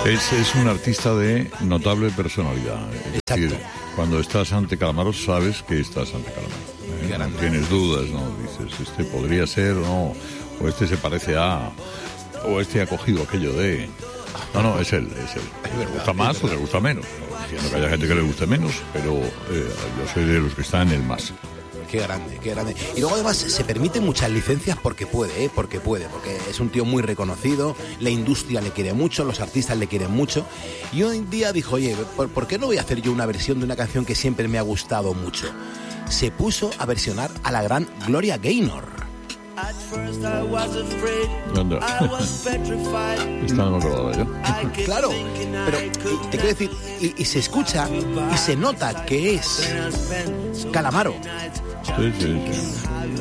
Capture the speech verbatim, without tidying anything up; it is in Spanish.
Es, es un artista de notable personalidad. Es Exacto. decir, cuando estás ante Calamaro sabes que estás ante Calamaro. Eh, no tienes dudas, ¿no? Dices, este podría ser, no, o este se parece a, o este ha cogido aquello de... No, no, es él, es él. Es verdad, le gusta más es o le gusta menos. No entiendo que haya gente que le guste menos, pero eh, yo soy de los que están en el más. Qué grande, qué grande. Y luego además se permite muchas licencias porque puede, ¿eh? Porque puede, porque es un tío muy reconocido, la industria le quiere mucho, los artistas le quieren mucho. Y un día dijo, oye, ¿por, ¿por qué no voy a hacer yo una versión de una canción que siempre me ha gustado mucho? Se puso a versionar a la gran Gloria Gaynor. ¿Dónde? Esta no me acordaba yo. Claro, pero y, te quiero decir, y, y se escucha y se nota que es Calamaro. Sí, sí, sí.